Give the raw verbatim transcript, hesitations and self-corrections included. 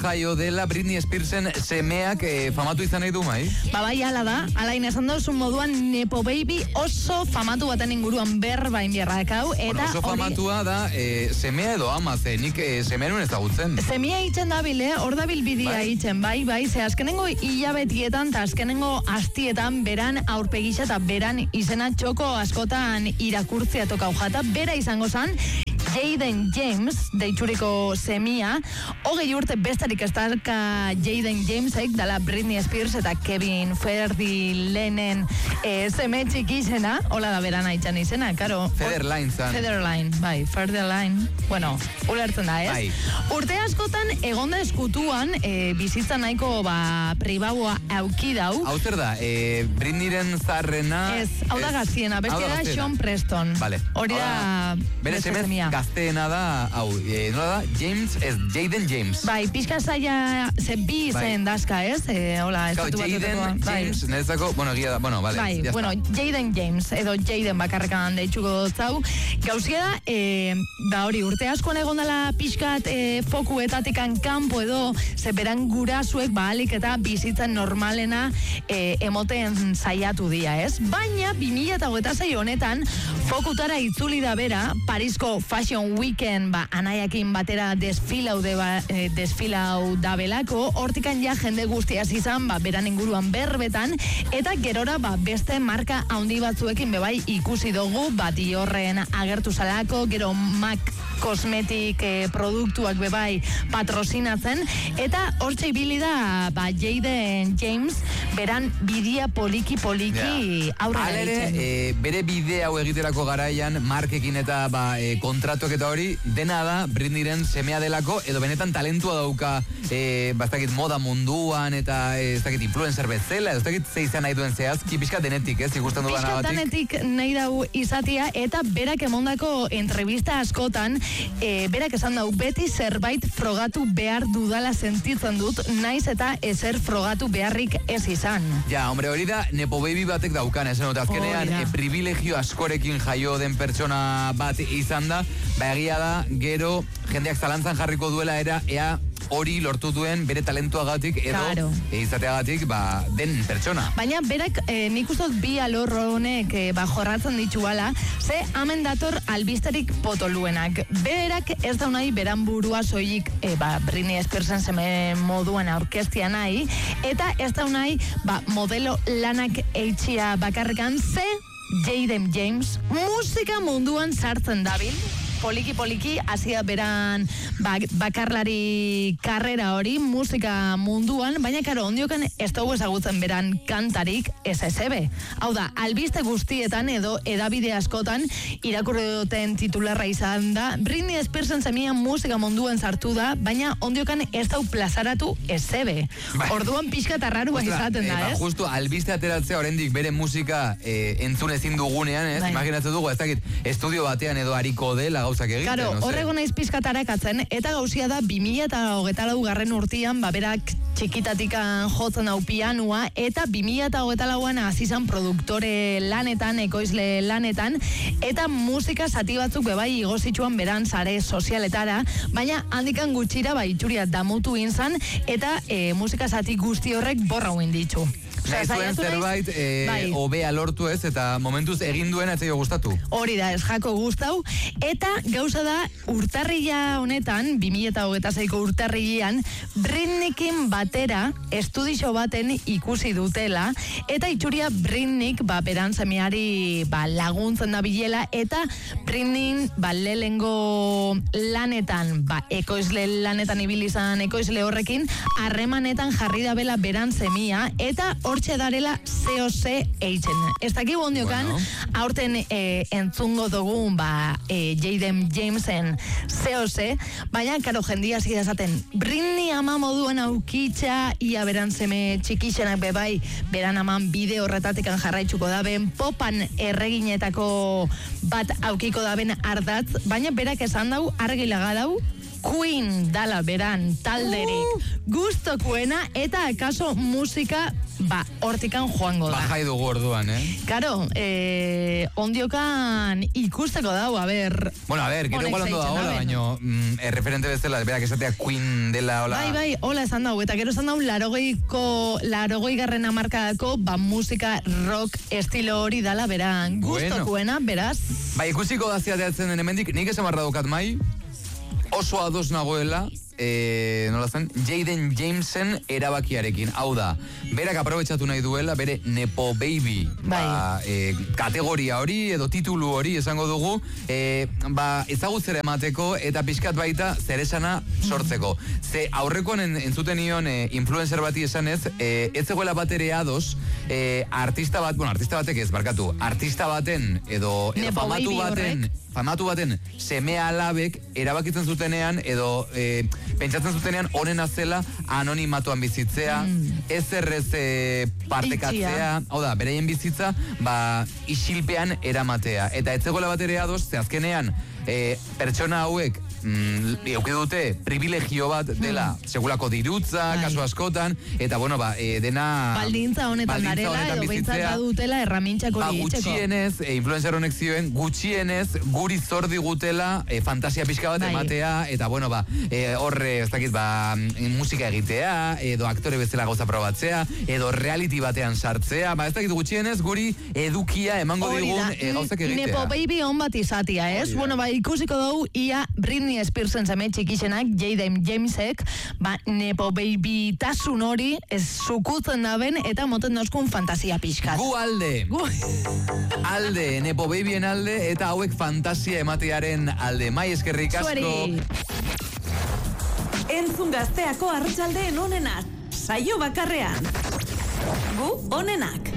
jaio dela Britney Spearsen semeak eh, famatu izan nahi du, mai? Ba, bai, ala da. Alain esan dozun moduan Nepo Baby oso famatu baten inguruan berba inbierra ekau. Eta bueno, oso famatua da eh, semea edo ama, ze nik eh, semea nuen ezagutzen. Semea hitzen dabil, eh? Hor dabil bidia hitzen, bai, bai. Ze azkenengo hilabetietan eta azkenengo astietan beran aurpegisa eta beran izena txoko askotan irakurtzea tokau jata. Bera izango zan, Jaden James, deituriko semia, hogei urte bestarik ez darka Jaden Jamesek, dala Britney Spears eta Kevin Federline eh, seme txikizena, hola da berana itxan izena, karo. Federline zan. Federline, bai, Federline. Bueno, ulertzen da, ez? Bai. Urte askotan, egonda eskutuan, eh, bizitza nahiko, ba, pribaua aukidau. Hau zer da, eh, Britneyren zarrena... Ez, hau da gaztiena, beste da Sean Preston. Vale. Hori da, bere beste semez semia. gazteena da, hau, e, nola da, James, ez, Jaden James. Bai, pixka zaila, ze bi izen bai. Dazka, ez? E, hola, ez Claro, Jaden bai. James, nerezako, bueno, egia da, bueno, vale, bai, bueno, Jaden James, edo Jaden bakarrekan deitxuko zau. Gauzia da, e, da hori, urte askoan egon dela pixkat e, fokuetatikan kanpo edo, zeberan gurasuek bahalik eta bizitzen normalena e, emoten saiatu dia, ez? Baina, bi mila hogeita sei honetan, fokutara itzuli da bera, Parisko Fashion Weekend, ba, anaiakin batera desfilau, de, ba, eh, desfilau da belako, hortikan ja jende guztiaz izan, ba, beran inguruan berbetan, eta gerora, ba, beste marka handi batzuekin bebai ikusi dugu, ba, Diorren agertu zalako, gero MAC kosmetik eh, produktuak bebai patrozinatzen, eta hortxe ibili da, ba, Jaden James, beran bidia poliki-poliki yeah. aurrera Alere, ditzen. E, bere bide hau egiterako garaian, markekin eta ba, e, kontratuak eta hori, dena da Britneyren semea delako, edo benetan talentua dauka, e, ba, ez dakit moda munduan, eta e, ez dakit influencer bezala, ez dakit ze izan nahi duen zehazki, pixka denetik, ez, ikusten du gana batik. Pixka denetik nahi dau izatia, eta berak emondako entrevista askotan, e, berak esan dau, beti zerbait frogatu behar dudala sentitzen dut, naiz eta ezer frogatu beharrik ez izan. Ja, hombre, hori da, Nepo Baby batek daukan, esan dut, azkenean, e, privilegio askorekin jaio den pertsona bat izan da, ba egia da, gero, jendeak zalantzan jarriko duela era, ea, hori lortu duen bere talentuagatik edo claro. e, izateagatik ba, den pertsona. Baina berak e, nik ustot bi alor honek e, ba, jorratzen dituala, ze hamen dator albisterik potoluenak. Berak ez da nahi beran burua soilik e, ba, Britney Spearsen seme moduan aurkeztia nahi, eta ez da nahi ba, modelo lanak eitxia bakarrekan, ze Jaden James musika munduan sartzen dabil. Poliki-poliki, hasia beran bak, bakarlari karrera hori, musika munduan, baina karo, ondiokan ez dugu ezagutzen beran kantarik ez ezebe. Hau da, albiste guztietan edo edabide askotan irakurri duten titularra izan da, Britney Spearsen semia musika munduan sartu da, baina ondiokan ez dau plazaratu ezebe. Ba. Orduan pixka tarrarua izaten da, eh, ba, ez? Justu, albiste ateratzea oraindik bere musika eh, entzun ezin dugunean, ez? Imaginatzen dugu, ez dakit, estudio batean edo hariko dela gauzak egiten. Claro, no horrego naiz pizkatarakatzen, eta gauzia da bi mila hogeita lau garren urtean, baberak txikitatikan jotzen hau pianua, eta bi mila hogeita lauan azizan produktore lanetan, ekoizle lanetan, eta musika zati batzuk bebai igozitxuan beran sare sozialetara, baina handikan gutxira ba itxuria damutu inzan, eta e, musika zati guzti horrek borra huen ditzu. Nahi zuen zerbait e, bai. Obea lortu ez, eta momentuz egin duen ez zaio gustatu. Hori da, ez jako gustau, eta gauza da, urtarrila honetan, bi mila hogeita seiko urtarrilean, Britneykin batera estudixo baten ikusi dutela, eta itxuria Britneyk ba, beran semiari ba, laguntzen da bilela, eta Britney ba, lehengo lanetan, ba, ekoizle lanetan ibilizan ekoizle horrekin, harremanetan jarri da bela beran semia, eta hortxe darela zeo ze eitzen. Ez dakik ondiokan, bueno. Aurten e, entzungo dugun ba, e, Jaden Jamesen zeo ze, baina, karo, jendia zida esaten, Britney ama moduan aukitza, ia beran seme txikixenak bebai, beran aman bide horretatikan jarraitzuko daben, popan erreginetako bat aukiko daben ardatz, baina berak esan dau, argilaga dau, Queen dala beran talderik uh. gustokuena eta akaso musika ba, hortikan joango da. Bajai dugu orduan, eh? Karo, eh, ondiokan ikusteko dau, a ber... Bueno, a ver, gero igualando da hola, baino, mm, eh, referente bezala, berak esatea Queen dela hola... Bai, bai, hola esan dau, eta gero esan dau larogeiko, larogei garren amarkadako, ba, musika rock estilo hori dala, beran, gustokuena, bueno. Beraz... Bai, ikusiko da ziateatzen den hemendik, nik esan barra daukat mai, oso ados nagoela, eh, nola zen, Jaden Jamesen erabakiarekin. Hau da, berak aprobetxatu nahi duela, bere Nepo Baby ba, eh, kategoria hori edo titulu hori esango dugu, eh, ba, ezagutzera emateko eta pixkat baita zeresana sortzeko. Ze aurrekoan en, entzuten nion eh, influencer bati esanez, eh, ez zegoela bat ere ados, eh, artista bat, bueno, artista batek ez, barkatu, artista baten edo, edo famatu baten, famatu baten seme alabek erabakitzen zutenean edo eh, pentsatzen zutenean onena zela anonimatuan bizitzea, mm. ez errez eh, partekatzea, hau da, beraien bizitza, ba, isilpean eramatea. Eta etzegoela bat ere ados, ze azkenean, eh, pertsona hauek mm, euki dute privilegio bat dela mm. segulako dirutza, Ai. kasu askotan, eta bueno, ba, e, dena... Baldintza honetan darela, edo behintzat badutela erramintxako ba, hori itxeko. Gutxienez, e, influencer honek zioen, gutxienez guri zor digutela e, fantasia pixka bat bai. ematea, eta bueno, ba, e, horre, ez dakit, ba, musika egitea, edo aktore bezala gauza probatzea, edo reality batean sartzea, ba, ez dakit gutxienez guri edukia emango digun e, gauzak egitea. Nepo Baby on bat izatia, ez? Bueno, ba, ikusiko dugu, ia Britney Spearsen zame txikisenak, Jaden Jamesek, ba, Nepo Baby tasun hori ez zukutzen daben eta moten dauzkun fantasia pixkat. Gu alde! Gu... alde, Nepo Babyen alde eta hauek fantasia ematearen alde. Mai eskerrik asko! Zueri. Entzun Gazteako arratsaldeen onenak, saio bakarrean. Gu onenak.